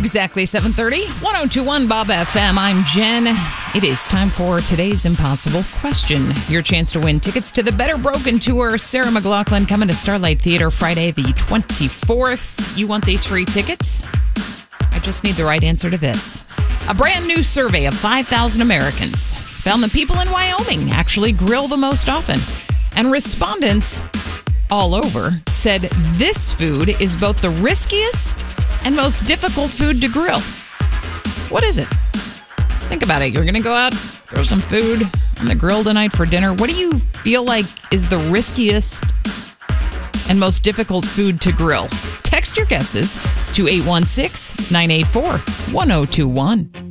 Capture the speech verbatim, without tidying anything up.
Exactly seven thirty, ten twenty-one Bob F M. I'm Jen. It is time for today's impossible question. Your chance to win tickets to the Better Broken Tour. Sarah McLachlan coming to Starlight Theater Friday the twenty-fourth. You want these free tickets? I just need the right answer to this. A brand new survey of five thousand Americans found that people in Wyoming actually grill the most often. And respondents all over said this food is both the riskiest and most difficult food to grill. What is it? Think about it. You're going to go out, throw some food on the grill tonight for dinner. What do you feel like is the riskiest and most difficult food to grill? Text your guesses to eight one six, nine eight four, one oh two one.